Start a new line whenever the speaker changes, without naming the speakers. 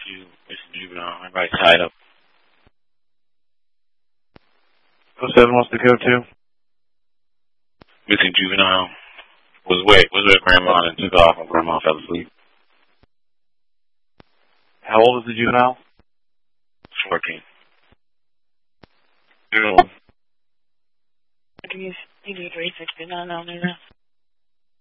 few missing juvenile. Everybody tied up.
07 wants to go to?
Missing juvenile was with grandma and took off when grandma fell asleep.
How old is the juvenile?
14.
You need 369 on there now.